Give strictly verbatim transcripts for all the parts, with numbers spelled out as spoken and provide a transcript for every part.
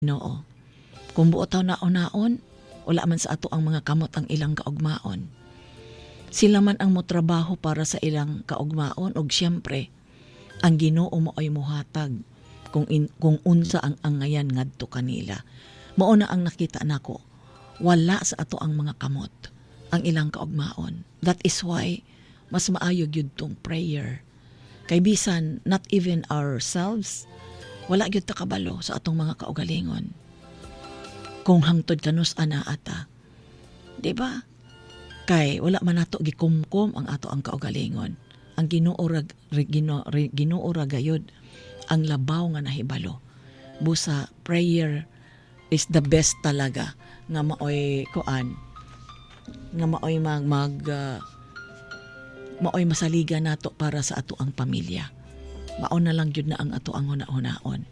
Noo. Kung buo taw naon-naon, wala man sa ato ang mga kamot ang ilang kaugmaon. Sila man ang motrabaho para sa ilang kaugmaon og siyempre ang Ginoo mo ay muhatag kung in, kung unsa ang angayan ngadto kanila. Mao na ang nakita nako. Wala sa ato ang mga kamot ang ilang kaugmaon. That is why mas maayo gyud tong prayer. Kay bisan not even ourselves wala gyud ta kabalo sa atong mga kaugalingon. Kung hangtod kanus ana ata. Di ba? Kay wala man nato gikumkom ang ato ang kaugalingon. Ang Ginoo ra Ginoo Ginoo ra gayud ang labaw nga nahibalo. Busa prayer is the best talaga nga maoy kuan nga maoy mag, mag uh, maoy masaliga nato para sa ato ang pamilya. Mao na lang jud na ang ato ang huna-hunaon.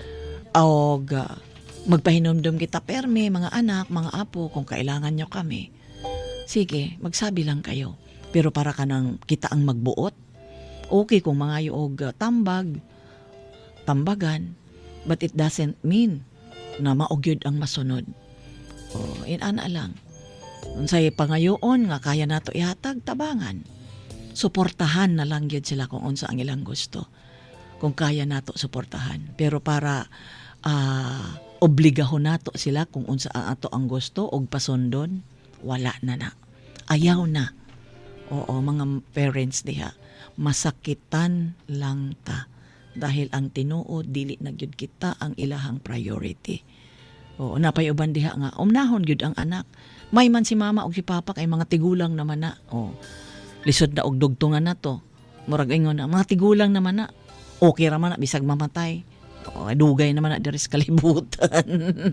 Og uh, magpahinomdom kita perme mga anak, mga apo kung kailangan nyo kami. Sige, magsabi lang kayo. Pero para ka nang kita ang magbuot, okay kung mga og uh, tambag, tambagan, but it doesn't mean na maogyod ang masunod. O, inana lang. Unsay pangayoon nga kaya nato ihatag tabangan. Suportahan na lang gyud sila kung unsa ang ilang gusto. Kung kaya nato suportahan. Pero para uh, obligahon nato sila kung unsa ang ato ang gusto og pasundon, wala na na. Ayaw na. Oo, mga parents diha, masakitan lang ta. Dahil ang tinuod, dili na gyud kita ang ilahang priority. Oo, napay uban diha nga, umnahon gyud ang anak. May man si mama o si papa kay mga tigulang naman na. Oo, lisod na og dugtungan na to. Murag ingon na, mga tigulang naman na. Okay ra man na, bisag mamatay. O, dugay naman na diri sa kalibutan.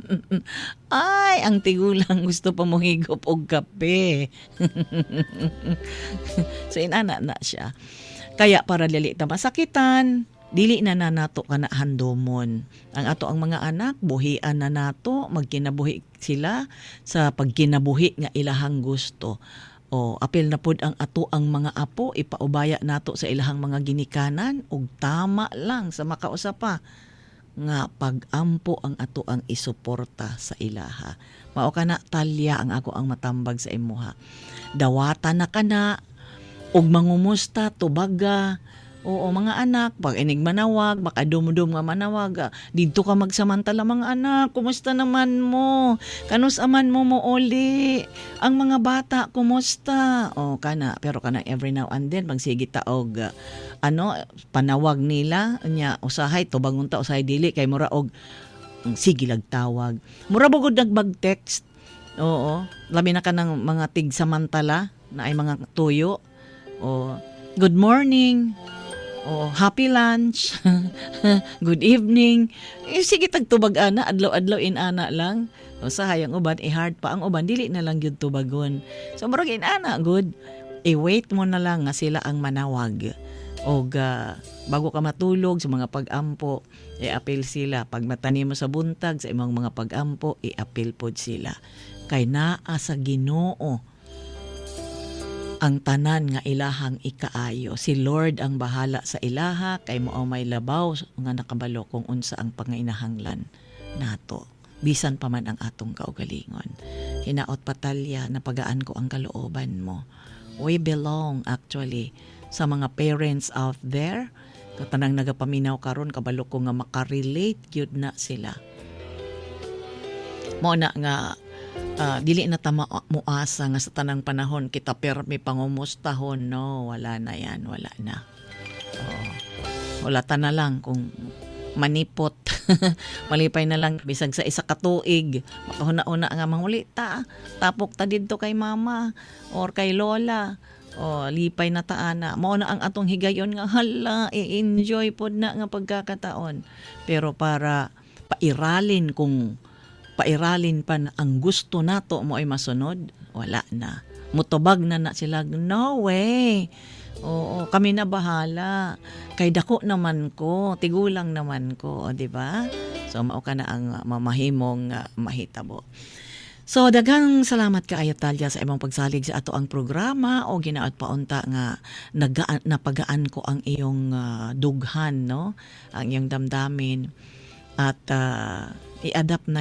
Ay, ang tigulang gusto pa mong higop og kape. So, inana na siya. Kaya para dili ta masakitan, dili na na nato kana handomon. Ang ato ang mga anak, buhian na nato, magkinabuhi sila sa pagkinabuhi nga ilahang gusto. O, apil na pud ang ato ang mga apo, ipaubaya nato sa ilahang mga ginikanan, ug tama lang sa makausapa nga pag-ampo ang ato ang isuporta sa ilaha. Mao kana talya ang ako ang matambag sa imuha. Dawata na kana, ug mangumusta, tubaga, oo mga anak, pag inig manawag, baka dumudum nga manawag, dito ka magsamantala mga anak, kumusta naman mo? Kanus aman mo mo uli? Ang mga bata, kumusta? O kana, pero kana every now and then, magsige ta og uh, ano, panawag nila, nya usahay, tubangon ta, usahay dili, kay mura og, sige lagtawag. Mura bugod nagbag-text, oo, labi na ka ng mga tig samantala, na ay mga tuyo, o good morning, oh, happy lunch, good evening. Eh, sige tagtubag ana, adlaw-adlaw in ana lang. O sahay ang uban, i-hard pa ang uban, dili na lang yun tubagon. So marag in ana, good. I-wait mo na lang nga sila ang manawag. O uh, bago ka matulog sa mga pag-ampo, i-apil sila. Pag matani mo sa buntag sa imong mga pag-ampo, i-apil pod sila. Kay naa sa Ginoo ang tanan nga ilahang ikaayo. Si Lord ang bahala sa ilaha, kay mo may labaw nga nakabalo kung unsa ang panginahanglan nato. Bisan pa man ang atong kaugalingon. Hinaot patalya, napagaan ko ang kalooban mo. We belong actually sa mga parents out there. Katanang nagapaminaw karon, kabalo ko nga makarelate yun na sila. Mo na nga, Uh, dili na tama muasa nga sa tanang panahon kita permi pangumustahon, no, wala na yan, wala na. Oh, wala ta na lang kung manipot malipay na lang bisag sa isa ka tuig makahuna-una nga manguli ta tapok ta didto kay mama or kay lola, o lipay na taana mao na ang atong higayon nga hala i-enjoy pod na nga pagkakataon, pero para pairalin kung pairalin pa ang gusto nato mo ay masunod, wala na. Mutubag na na sila, no way. Oo, kami na bahala. Kay dako naman ko, tigulang naman ko, di ba? So mao ka na ang mamahimong uh, mahitabo. So daghang salamat kaayo Talya sa imong pagsalig sa ato ang programa, o ginaot paunta nga nagaan napagaan ko ang iyong uh, dughan, no? Ang iyong damdamin. at ah, i-adapt na